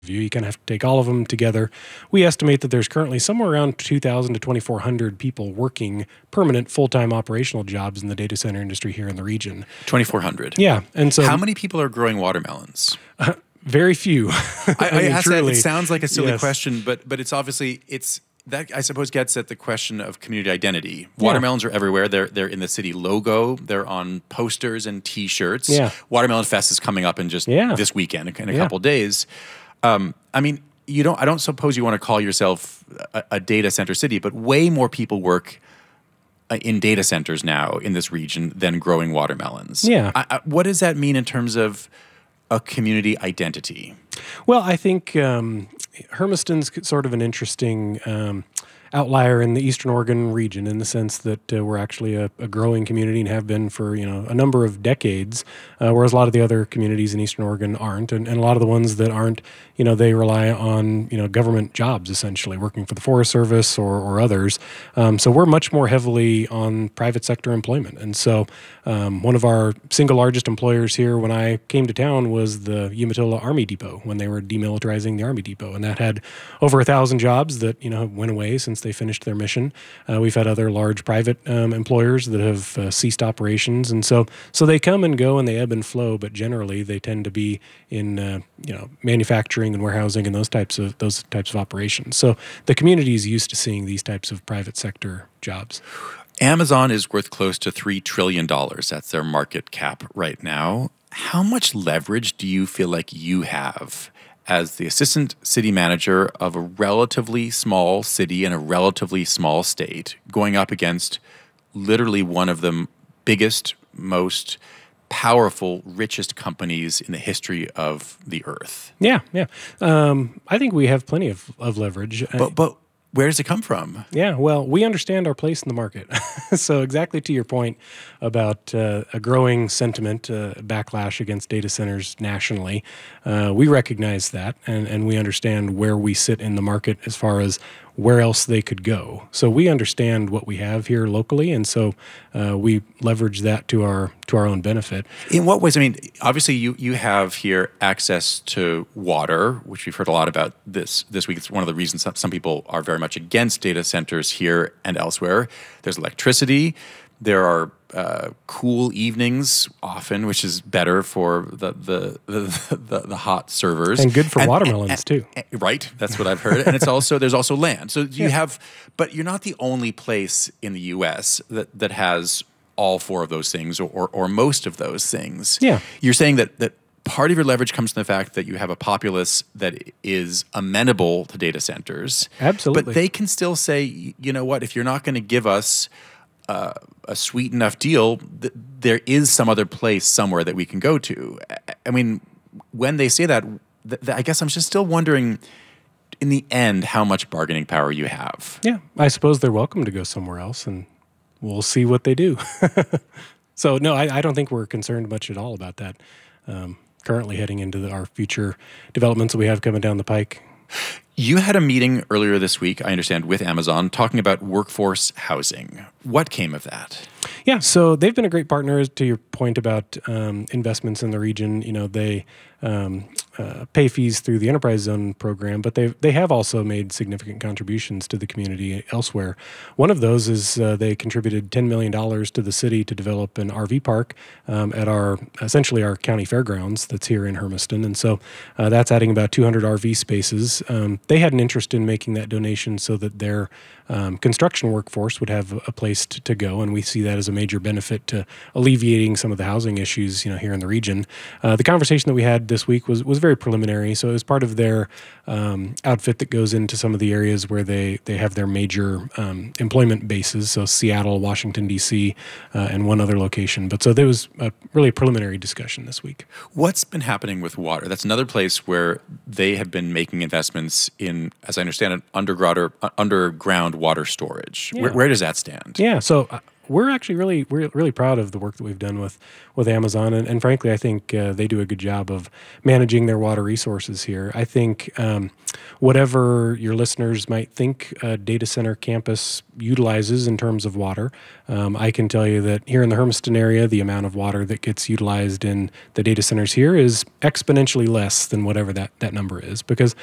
You kind of have to take all of them together. We estimate that there's currently somewhere around 2,000 to 2,400 people working permanent full-time operational jobs in the data center industry here in the region. 2,400. Yeah, and so how many people are growing watermelons? Very few. I asked that. It sounds like a silly Yes. question, but it's obviously that I suppose gets at the question of community identity. Watermelons are everywhere. They're in the city logo. They're on posters and T-shirts. Yeah. Watermelon Fest is coming up in just this weekend in a couple days. I mean, I don't suppose you want to call yourself a data center city, but way more people work in data centers now in this region than growing watermelons. Yeah. What does that mean in terms of a community identity? Well, I think Hermiston's sort of an interesting outlier in the Eastern Oregon region in the sense that we're actually a growing community and have been for a number of decades, whereas a lot of the other communities in Eastern Oregon aren't, and a lot of the ones that aren't, they rely on government jobs essentially, working for the Forest Service or others. So we're much more heavily on private sector employment, and so one of our single largest employers here when I came to town was the Umatilla Army Depot when they were demilitarizing the Army Depot, and that had over 1,000 jobs that went away since they finished their mission. We've had other large private employers that have ceased operations, and so they come and go and they ebb and flow. But generally, they tend to be in manufacturing and warehousing and those types of operations. So the community is used to seeing these types of private sector jobs. Amazon is worth close to $3 trillion. That's their market cap right now. How much leverage do you feel like you have as the assistant city manager of a relatively small city in a relatively small state, going up against literally one of the biggest, most powerful, richest companies in the history of the earth? Yeah. I think we have plenty of leverage. But where does it come from? Yeah, well, we understand our place in the market. So exactly to your point about a growing sentiment, backlash against data centers nationally, we recognize that, and we understand where we sit in the market as far as where else they could go. So we understand what we have here locally, and so we leverage that to our own benefit. In what ways? I mean, obviously you have here access to water, which we've heard a lot about this week. It's one of the reasons some people are very much against data centers here and elsewhere. There's electricity. There are cool evenings often, which is better for the hot servers and good for watermelons too. Right, that's what I've heard. And there's also land. So you have, but you're not the only place in the U.S. that has all four of those things or most of those things. Yeah, you're saying that part of your leverage comes from the fact that you have a populace that is amenable to data centers. Absolutely, but they can still say, you know what, if you're not going to give us a sweet enough deal, there is some other place somewhere that we can go to. I mean, when they say that, I guess I'm just still wondering, in the end, how much bargaining power you have. Yeah, I suppose they're welcome to go somewhere else, and we'll see what they do. So, no, I don't think we're concerned much at all about that. Currently heading into our future developments that we have coming down the pike. You had a meeting earlier this week, I understand, with Amazon talking about workforce housing. What came of that? Yeah, so they've been a great partner. To your point about investments in the region, they pay fees through the Enterprise Zone program, but they have also made significant contributions to the community elsewhere. One of those is they contributed $10 million to the city to develop an RV park at essentially our county fairgrounds that's here in Hermiston, and so that's adding about 200 RV spaces. They had an interest in making that donation so that their construction workforce would have a place to go, and we see that as a major benefit to alleviating some of the housing issues, here in the region. The conversation that we had this week was very preliminary, so it was part of their outfit that goes into some of the areas where they have their major employment bases, so Seattle, Washington, D.C., and one other location. But so there was a really preliminary discussion this week. What's been happening with water? That's another place where they have been making investments in, as I understand it, underground water storage. Yeah. Where does that stand? Yeah, so we're actually really proud of the work that we've done with Amazon, and frankly, I think they do a good job of managing their water resources here. I think whatever your listeners might think a data center campus utilizes in terms of water, I can tell you that here in the Hermiston area, the amount of water that gets utilized in the data centers here is exponentially less than whatever that number is, because